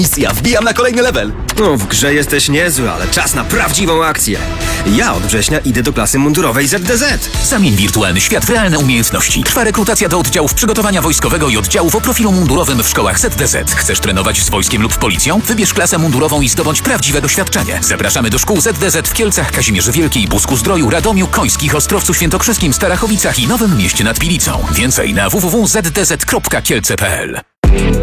Ja wbijam na kolejny level. No, w grze jesteś niezły, ale czas na prawdziwą akcję. Ja od września idę do klasy mundurowej ZDZ. Zamień wirtualny świat w realne umiejętności. Trwa rekrutacja do oddziałów przygotowania wojskowego i oddziałów o profilu mundurowym w szkołach ZDZ. Chcesz trenować z wojskiem lub policją? Wybierz klasę mundurową i zdobądź prawdziwe doświadczenie. Zapraszamy do szkół ZDZ w Kielcach, Kazimierzu Wielkiej, Busku-Zdroju, Radomiu, Końskich, Ostrowcu Świętokrzyskim, Starachowicach i Nowym Mieście nad Pilicą. Więcej na www.zdz.kielce.pl.